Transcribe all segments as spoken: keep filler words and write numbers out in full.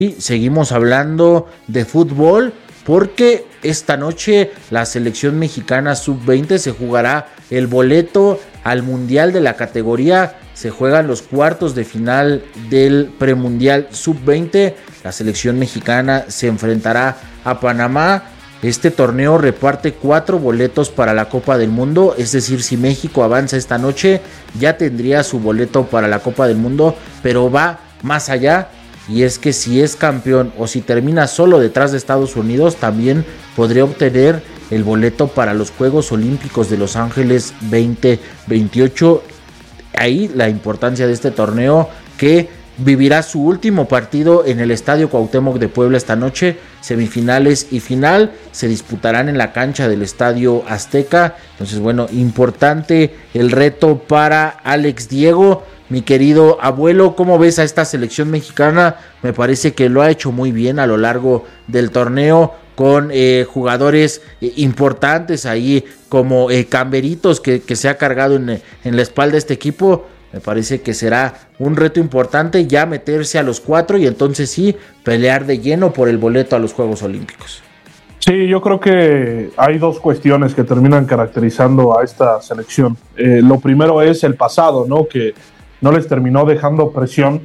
Y seguimos hablando de fútbol porque esta noche la selección mexicana sub veinte se jugará el boleto al mundial de la categoría. Se juegan los cuartos de final del premundial sub veinte. La selección mexicana se enfrentará a Panamá. Este torneo reparte cuatro boletos para la Copa del Mundo, es decir, si México avanza esta noche ya tendría su boleto para la Copa del Mundo, pero va más allá. Y es que si es campeón o si termina solo detrás de Estados Unidos, también podría obtener el boleto para los Juegos Olímpicos de Los Ángeles veinte veintiocho. Ahí la importancia de este torneo, que vivirá su último partido en el Estadio Cuauhtémoc de Puebla esta noche. Semifinales y final se disputarán en la cancha del Estadio Azteca. Entonces, bueno, importante el reto para Alex Diego. Mi querido abuelo, ¿cómo ves a esta selección mexicana? Me parece que lo ha hecho muy bien a lo largo del torneo, con eh, jugadores eh, importantes ahí, como eh, Camberitos, que, que se ha cargado en, en la espalda de este equipo. Me parece que será un reto importante ya meterse a los cuatro y entonces sí pelear de lleno por el boleto a los Juegos Olímpicos. Sí, yo creo que hay dos cuestiones que terminan caracterizando a esta selección. Eh, lo primero es el pasado, ¿no? Que no les terminó dejando presión.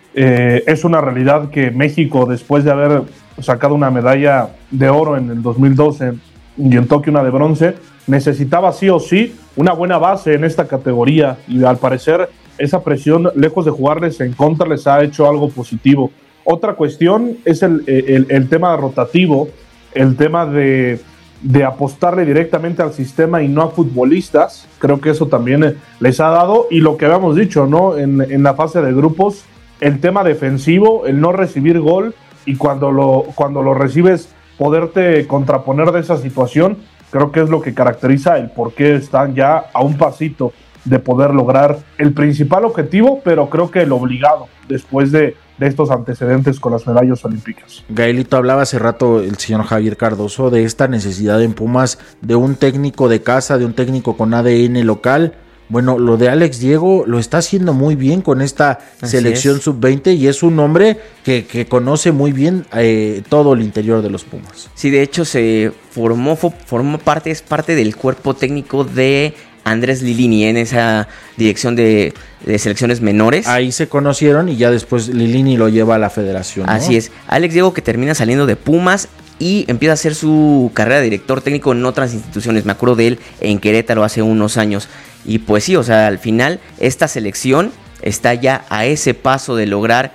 Eh, es una realidad que México, después de haber sacado una medalla de oro en el dos mil doce y en Tokio una de bronce, necesitaba sí o sí una buena base en esta categoría, y al parecer esa presión, lejos de jugarles en contra, les ha hecho algo positivo. Otra cuestión es el, el, el tema rotativo, el tema de de apostarle directamente al sistema y no a futbolistas. Creo que eso también les ha dado, y lo que habíamos dicho, ¿no? En, en la fase de grupos, el tema defensivo, el no recibir gol, y cuando lo, cuando lo recibes poderte contraponer de esa situación, creo que es lo que caracteriza el por qué están ya a un pasito de poder lograr el principal objetivo, pero creo que el obligado, después de de estos antecedentes con las medallas olímpicas. Gaelito, hablaba hace rato el señor Javier Cardoso de esta necesidad en Pumas de un técnico de casa, de un técnico con A D N local. Bueno, lo de Alex Diego lo está haciendo muy bien con esta Así selección sub veinte, y es un hombre que, que conoce muy bien eh, todo el interior de los Pumas. Sí, de hecho se formó, formó parte, es parte del cuerpo técnico de Andrés Lilini en esa dirección de, de selecciones menores. Ahí se conocieron y ya después Lilini lo lleva a la federación, ¿no? Así es. Alex Diego, que termina saliendo de Pumas y empieza a hacer su carrera de director técnico en otras instituciones. Me acuerdo de él en Querétaro hace unos años. Y pues sí, o sea, al final esta selección está ya a ese paso de lograr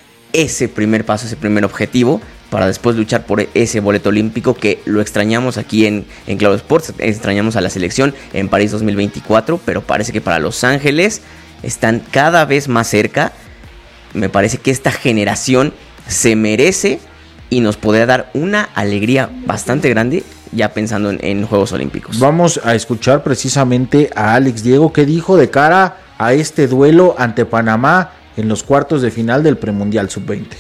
ese primer paso, ese primer objetivo, para después luchar por ese boleto olímpico que lo extrañamos aquí en, en Claro Sports. Extrañamos a la selección en París dos mil veinticuatro, pero parece que para Los Ángeles están cada vez más cerca. Me parece que esta generación se merece y nos podría dar una alegría bastante grande ya pensando en, en Juegos Olímpicos. Vamos a escuchar precisamente a Alex Diego, que dijo de cara a este duelo ante Panamá en los cuartos de final del premundial sub veinte.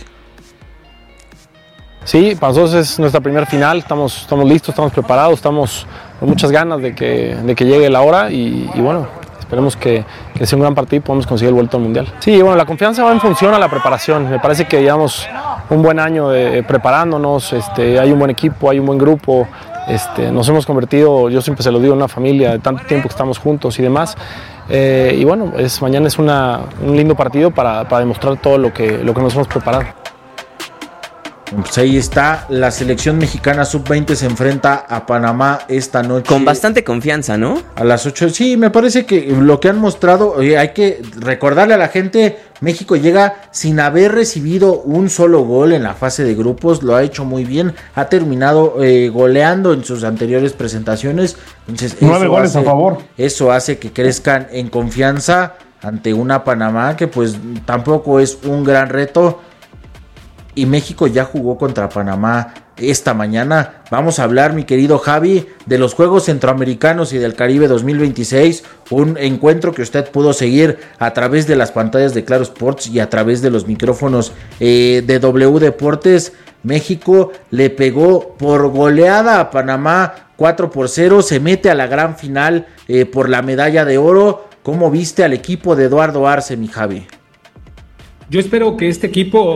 Sí, para nosotros es nuestra primera final, estamos, estamos listos, estamos preparados, estamos con muchas ganas de que, de que llegue la hora y, y bueno, esperemos que, que sea un gran partido y podamos conseguir el vuelto al Mundial. Sí, bueno, la confianza va en función a la preparación. Me parece que llevamos un buen año de, preparándonos, este, hay un buen equipo, hay un buen grupo, este, nos hemos convertido, yo siempre se lo digo, en una familia de tanto tiempo que estamos juntos y demás. Eh, y bueno, es, mañana es una, un lindo partido para, para demostrar todo lo que, lo que nos hemos preparado. Pues ahí está, la selección mexicana sub veinte se enfrenta a Panamá esta noche. Con bastante confianza, ¿no? A las ocho. Sí, me parece que lo que han mostrado, oye, hay que recordarle a la gente, México llega sin haber recibido un solo gol en la fase de grupos, lo ha hecho muy bien, ha terminado eh, goleando en sus anteriores presentaciones. Entonces, nueve goles hace, a favor. Eso hace que crezcan en confianza ante una Panamá que pues tampoco es un gran reto. Y México ya jugó contra Panamá esta mañana. Vamos a hablar, mi querido Javi, de los Juegos Centroamericanos y del Caribe dos mil veintiséis. Un encuentro que usted pudo seguir a través de las pantallas de Claro Sports y a través de los micrófonos eh, de W Deportes. México le pegó por goleada a Panamá cuatro por cero. Se mete a la gran final eh, por la medalla de oro. ¿Cómo viste al equipo de Eduardo Arce, mi Javi? Yo espero que este equipo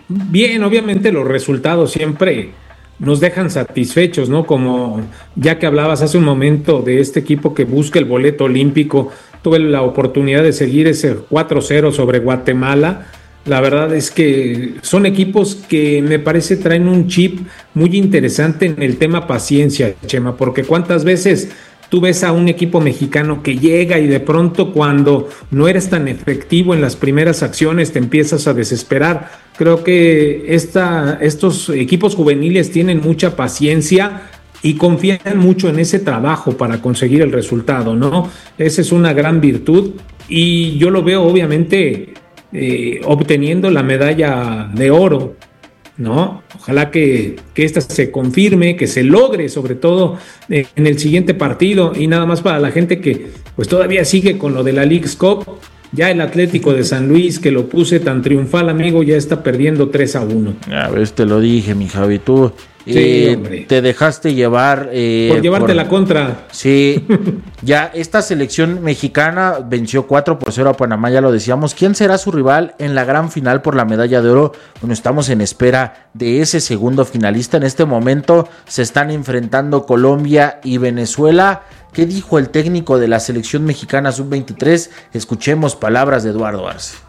Bien, obviamente los resultados siempre nos dejan satisfechos, ¿no? Como ya que hablabas hace un momento de este equipo que busca el boleto olímpico, tuve la oportunidad de seguir ese cuatro cero sobre Guatemala. La verdad es que son equipos que me parece traen un chip muy interesante en el tema paciencia, Chema, porque cuántas veces tú ves a un equipo mexicano que llega y de pronto cuando no eres tan efectivo en las primeras acciones te empiezas a desesperar. Creo que esta, estos equipos juveniles tienen mucha paciencia y confían mucho en ese trabajo para conseguir el resultado, ¿no? Esa es una gran virtud y yo lo veo obviamente eh, obteniendo la medalla de oro, ¿no? Ojalá que, que esta se confirme, que se logre sobre todo eh, en el siguiente partido. Y nada más para la gente que pues todavía sigue con lo de la Leagues Cup, ya el Atlético de San Luis, que lo puse tan triunfal, amigo, ya está perdiendo tres a uno. A ver, te lo dije, mi Javi, tú sí, eh, te dejaste llevar eh, por llevarte por... la contra. Sí, ya esta selección mexicana venció cuatro por cero a Panamá, ya lo decíamos. ¿Quién será su rival en la gran final por la medalla de oro? Bueno, estamos en espera de ese segundo finalista. En este momento se están enfrentando Colombia y Venezuela. ¿Qué dijo el técnico de la selección mexicana sub veintitrés? Escuchemos palabras de Eduardo Arce.